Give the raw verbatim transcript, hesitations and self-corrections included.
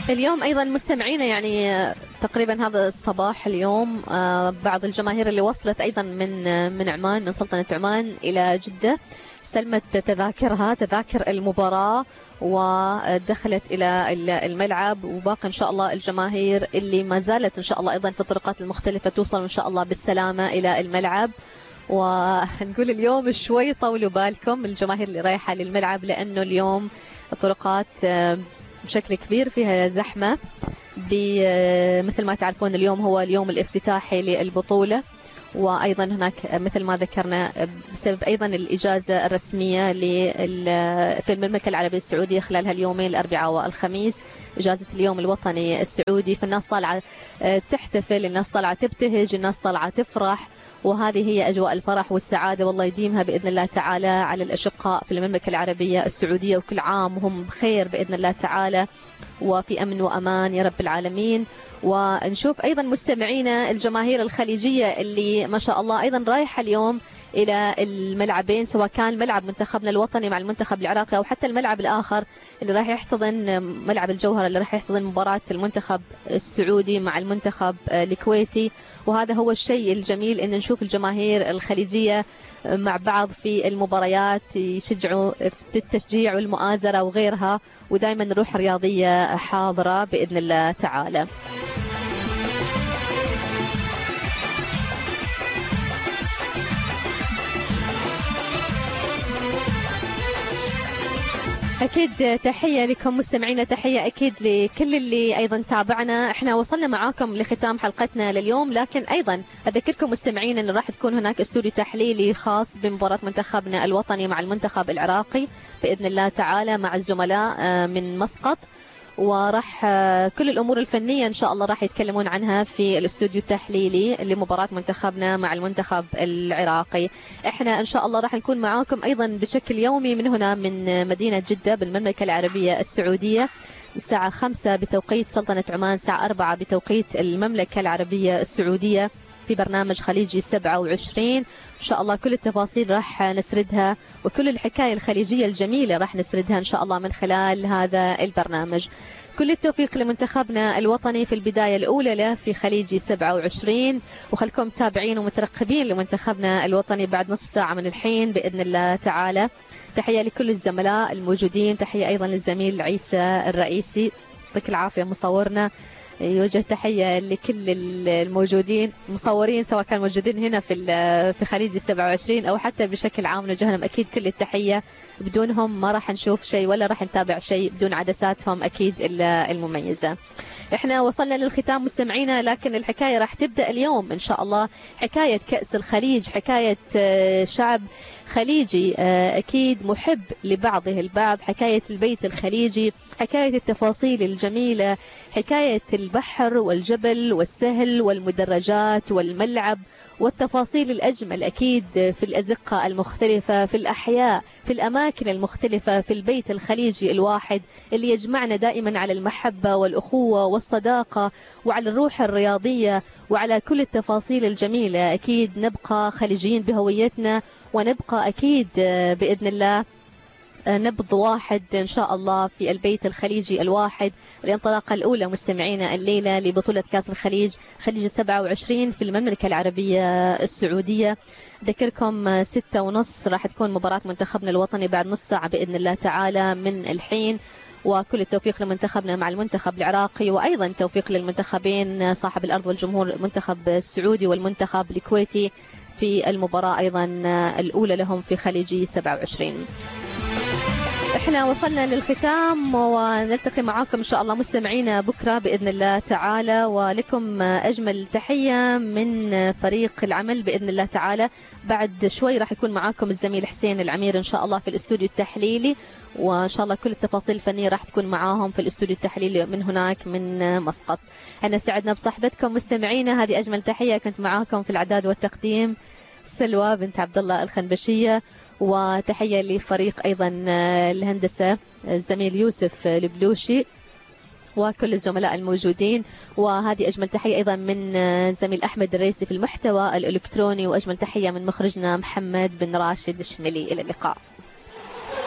اليوم أيضا مستمعينا يعني تقريبا هذا الصباح اليوم بعض الجماهير اللي وصلت أيضا من من عمان، من سلطنة عمان إلى جدة، سلمت تذاكرها، تذاكر المباراة، ودخلت إلى الملعب. وباقي إن شاء الله الجماهير اللي ما زالت إن شاء الله أيضا في الطرقات المختلفة توصل إن شاء الله بالسلامة إلى الملعب. ونقول اليوم شوي طولوا بالكم الجماهير اللي رايحة للملعب، لأنه اليوم الطرقات بشكل كبير فيها زحمة. مثل ما تعرفون اليوم هو اليوم الافتتاحي للبطولة، وأيضا هناك مثل ما ذكرنا بسبب أيضا الإجازة الرسمية في المملكة العربية السعودية خلال هاليومين الأربعاء والخميس، إجازة اليوم الوطني السعودي، فالناس طالعة تحتفل، الناس طالعة تبتهج، الناس طالعة تفرح، وهذه هي أجواء الفرح والسعادة، والله يديمها بإذن الله تعالى على الأشقاء في المملكة العربية السعودية، وكل عام وهم بخير بإذن الله تعالى وفي أمن وأمان يا رب العالمين. ونشوف أيضا مستمعينا الجماهير الخليجية اللي ما شاء الله أيضا رايحة اليوم إلى الملعبين، سواء كان ملعب منتخبنا الوطني مع المنتخب العراقي أو حتى الملعب الآخر اللي راح يحتضن ملعب الجوهرة اللي راح يحتضن مباراة المنتخب السعودي مع المنتخب الكويتي. وهذا هو الشيء الجميل، إن نشوف الجماهير الخليجية مع بعض في المباريات، يشجعوا في التشجيع والمؤازرة وغيرها، ودائما الروح الرياضية حاضرة بإذن الله تعالى. أكيد تحية لكم مستمعينا، تحية أكيد لكل اللي أيضا تابعنا. احنا وصلنا معاكم لختام حلقتنا لليوم، لكن أيضا أذكركم مستمعينا أن راح تكون هناك استوديو تحليلي خاص بمباراة منتخبنا الوطني مع المنتخب العراقي بإذن الله تعالى مع الزملاء من مسقط، وراح كل الأمور الفنية إن شاء الله راح يتكلمون عنها في الاستوديو التحليلي لمباراة منتخبنا مع المنتخب العراقي. احنا إن شاء الله راح نكون معاكم أيضا بشكل يومي من هنا من مدينة جدة بالمملكة العربية السعودية، الساعة خمسة بتوقيت سلطنة عمان، الساعة أربعة بتوقيت المملكة العربية السعودية، في برنامج خليجي سبعة وعشرين. إن شاء الله كل التفاصيل راح نسردها، وكل الحكاية الخليجية الجميلة راح نسردها إن شاء الله من خلال هذا البرنامج. كل التوفيق لمنتخبنا الوطني في البداية الأولى له في خليجي سبعة وعشرين، وخلكم متابعين ومترقبين لمنتخبنا الوطني بعد نصف ساعة من الحين بإذن الله تعالى. تحية لكل الزملاء الموجودين، تحية أيضا للزميل عيسى الرئيسي، يعطيك العافية مصورنا. يوجه تحية لكل الموجودين مصورين، سواء كانوا موجودين هنا في في خليجي سبعة وعشرين أو حتى بشكل عام، نوجه لهم أكيد كل التحية. بدونهم ما راح نشوف شيء ولا راح نتابع شيء، بدون عدساتهم أكيد المميزة. احنا وصلنا للختام مستمعينا، لكن الحكاية راح تبدأ اليوم إن شاء الله، حكاية كأس الخليج، حكاية شعب خليجي أكيد محب لبعضه البعض، حكاية البيت الخليجي، حكاية التفاصيل الجميلة، حكاية البحر والجبل والسهل والمدرجات والملعب والتفاصيل الأجمل أكيد في الأزقة المختلفة، في الأحياء، في الأماكن المختلفة، في البيت الخليجي الواحد اللي يجمعنا دائما على المحبة والأخوة والصداقة وعلى الروح الرياضية وعلى كل التفاصيل الجميلة. أكيد نبقى خليجيين بهويتنا، ونبقى أكيد بإذن الله نبض واحد إن شاء الله في البيت الخليجي الواحد. الانطلاقة الأولى مستمعينا الليلة لبطولة كأس الخليج خليج سبعة وعشرين في المملكة العربية السعودية. ذكركم ستة ونص راح تكون مباراة منتخبنا الوطني بعد نص ساعة بإذن الله تعالى من الحين، وكل التوفيق لمنتخبنا مع المنتخب العراقي، وأيضا توفيق للمنتخبين صاحب الأرض والجمهور، المنتخب السعودي والمنتخب الكويتي في المباراة أيضا الأولى لهم في خليجي سبعة وعشرين. احنا وصلنا للختام، ونلتقي معاكم ان شاء الله مستمعينا بكره باذن الله تعالى، ولكم اجمل تحيه من فريق العمل باذن الله تعالى. بعد شوي راح يكون معاكم الزميل حسين العمير ان شاء الله في الاستوديو التحليلي، وان شاء الله كل التفاصيل الفنيه راح تكون معاهم في الاستوديو التحليلي من هناك من مسقط. انا سعدنا بصحبتكم مستمعينا، هذه اجمل تحيه، كنت معاكم في الاعداد والتقديم سلوى بنت عبد الله الخنبشيه، وتحية لفريق أيضا الهندسة الزميل يوسف البلوشي وكل الزملاء الموجودين، وهذه أجمل تحية أيضا من زميل أحمد الريسي في المحتوى الإلكتروني، وأجمل تحية من مخرجنا محمد بن راشد الشملي. إلى اللقاء.